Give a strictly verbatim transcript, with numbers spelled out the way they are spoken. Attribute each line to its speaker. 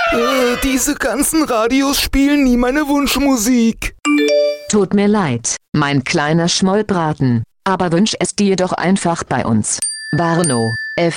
Speaker 1: Äh, diese ganzen Radios spielen nie meine Wunschmusik.
Speaker 2: Tut mir leid, mein kleiner Schmollbraten, aber wünsch es dir doch einfach bei uns. Warnow, F